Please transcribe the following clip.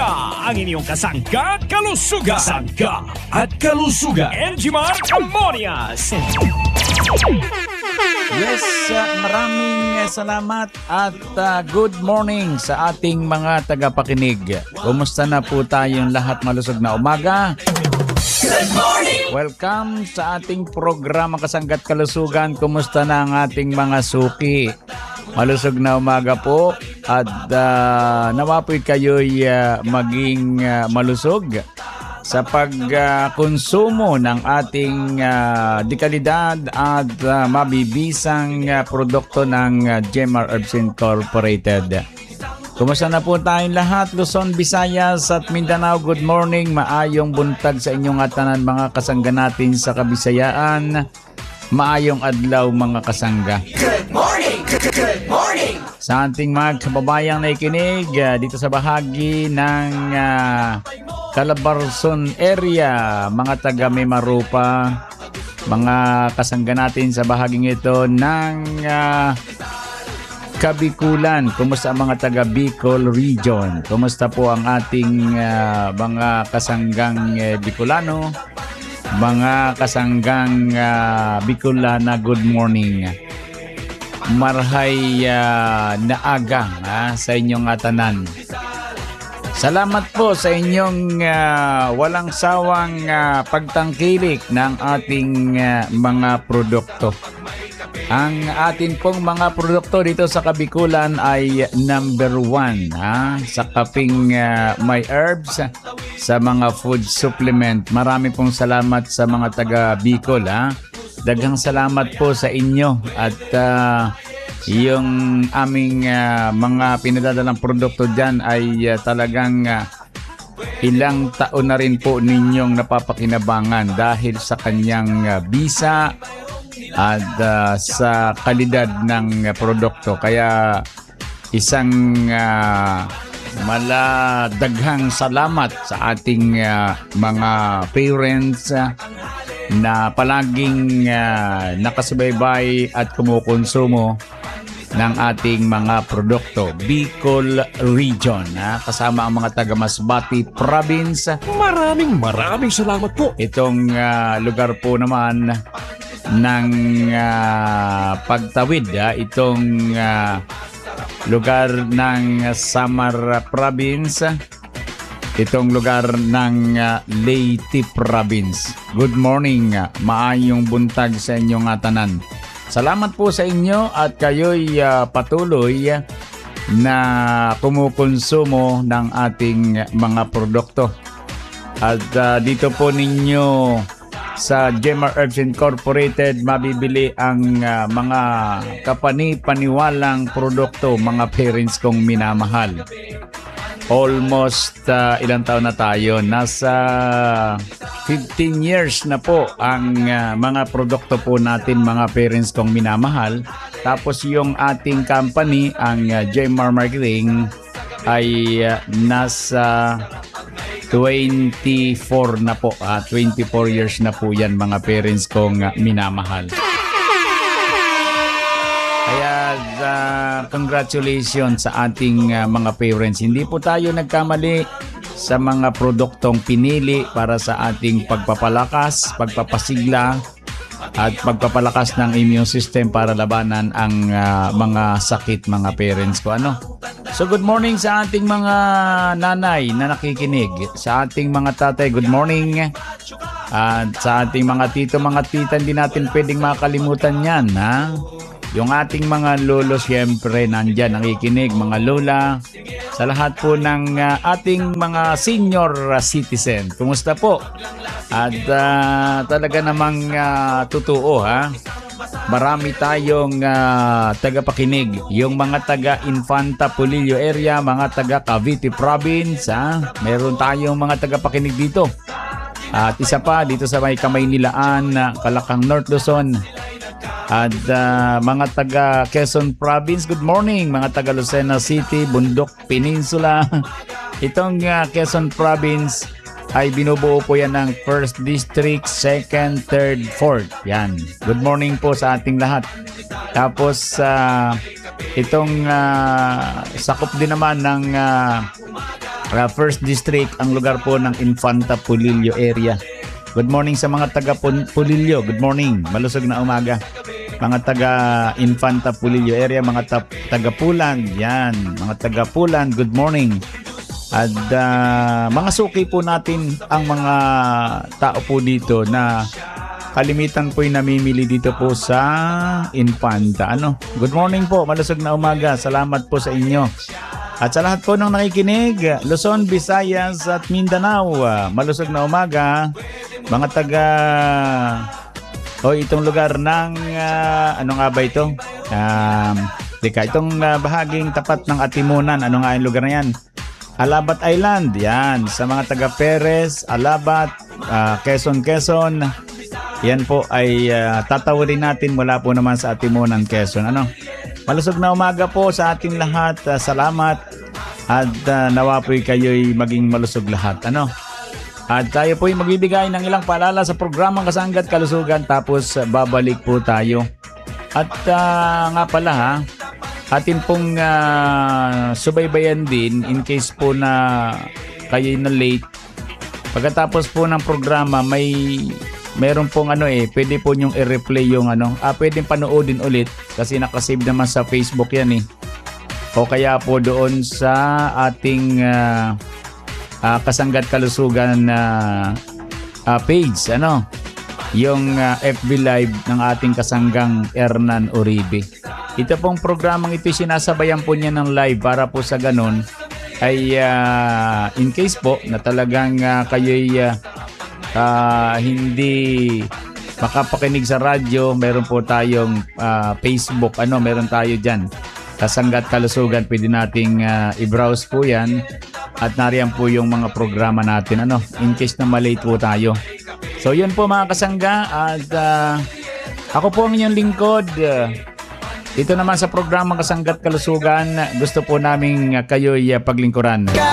ang inyong kasangga at kalusugan. Kasangga at kalusugan. Enjimar Amonias. Yes, maraming salamat at good morning sa ating mga tagapakinig. Kumusta na po tayong lahat? Malusog na umaga. Good morning! Welcome sa ating programa Kasangga't Kalusugan. Kumusta na ang ating mga suki? Malusog na umaga po at nawa po'y kayo'y maging malusog sa pagkonsumo ng ating dekalidad at mabibisang produkto ng Jemar Herbs Incorporated. Kumusta na po tayong lahat? Luzon, Visayas at Mindanao, good morning. Maayong buntag sa inyong atanan mga kasangga natin sa Kabisayaan. Maayong adlaw mga kasangga. Good morning! Good morning! Sa ating mga kababayang naikinig dito sa bahagi ng Calabarzon area, mga taga Mimaropa, mga kasangga natin sa bahaging ito ng Kabikulan. Kumusta ang mga taga Bicol region? Kumusta po ang ating mga kasanggang Bicolano, mga kasanggang Bicolana, good morning. Marhay naaga sa inyong atanan. Salamat po sa inyong walang sawang pagtangkilik ng ating mga produkto. Ang atin pong mga produkto dito sa Kabikulan ay number 1 sa kaping My Herbs, sa mga food supplement. Marami pong salamat sa mga taga Bicol. Daghang salamat po sa inyo at yung aming mga pinadadalang produkto dyan ay talagang ilang taon na rin po ninyong napapakinabangan dahil sa kanyang bisa at sa kalidad ng produkto. Kaya isang maladaghang salamat sa ating mga parents na palaging nakasubaybay at kumukonsumo ng ating mga produkto. Bicol Region, kasama ang mga taga Masbate Province. Maraming salamat po. Itong lugar po naman ng pagtawid, itong lugar ng Samar Province, itong lugar ng Leyte Province. Good morning, maayong buntag sa inyong atanan. Salamat po sa inyo at kayo'y patuloy na kumukonsumo ng ating mga produkto. At dito po ninyo sa Jemar Herbs Incorporated mabibili ang mga kapani-paniwalang produkto, mga parents kong minamahal. Almost ilang taon na tayo? Nasa 15 years na po ang mga produkto po natin, mga parents kong minamahal. Tapos yung ating company, ang Jemar Marketing, ay nasa 24 na po. 24 years na po yan, mga parents kong minamahal. Kaya congratulations sa ating mga parents. Hindi po tayo nagkamali sa mga produktong pinili para sa ating pagpapalakas, pagpapasigla at pagpapalakas ng immune system para labanan ang mga sakit, mga parents ko. So good morning sa ating mga nanay na nakikinig, sa ating mga tatay, good morning. At sa ating mga tito, mga tita, hindi natin pwedeng makalimutan yan, Yung ating mga lolo, siyempre, nandyan nakikinig, mga lola. Sa lahat po ng ating mga senior citizen. Kumusta po? At talaga namang totoo, marami tayong tagapakinig. Yung mga taga Infanta Polillo area, mga taga Cavite Province, meron tayong mga tagapakinig dito. At isa pa, dito sa may Kamaynilaan, Kalakang North Luzon. At mga taga Quezon Province, good morning. Mga taga Lucena City, Bundok Peninsula. Itong Quezon Province ay binubuo po yan ng 1st District, 2nd, 3rd, 4th. Yan. Good morning po sa ating lahat. Tapos itong sakop din naman ng First District, ang lugar po ng Infanta Pulillo area. Good morning sa mga taga Pulillo. Good morning. Malusog na umaga. Mga taga Infanta Pulillo area, mga taga Pulan. Yan, mga taga Pulan. Good morning. At mga suki po natin ang mga tao po dito na kalimitan po yung namimili dito po sa Infanta. Good morning po. Malusog na umaga. Salamat po sa inyo. At sa lahat po ng nakikinig, Luzon, Visayas at Mindanao, malusog na umaga. Mga taga itong lugar ng ano nga ba ito? Itong bahaging tapat ng Atimunan. Ano nga yung lugar na yan? Alabat Island. Yan. Sa mga taga Perez, Alabat, Quezon. Yan po ay tatawarin natin mula po naman sa Atimunan, Quezon. Malusog na umaga po sa ating lahat. Salamat. At nawa po'y kayo'y maging malusog lahat. At tayo po'y magbibigay ng ilang paalala sa programang Kasangga at Kalusugan. Tapos babalik po tayo. At nga pala atin pong subaybayan din in case po na kayo'y na late. Pagkatapos po ng programa meron pong pwede po nyong i-replay yung pwedeng panoodin ulit kasi nakasave naman sa Facebook yan o kaya po doon sa ating Kasangga at Kalusugan page yung FB Live ng ating kasanggang Hernan Uribe. Ito pong programang ito sinasabayan po niya ng live para po sa ganun ay in case po na talagang kayo'y hindi makapakinig sa radyo, meron po tayong Facebook, meron tayo dyan. Kasangga at Kalusugan, pwede nating i-browse po yan at nariyan po yung mga programa natin, in case na malate po tayo. So yun po mga kasangga at ako po ang inyong lingkod. Ito naman sa programang Kasangga at Kalusugan, gusto po naming kayo'y paglingkuran.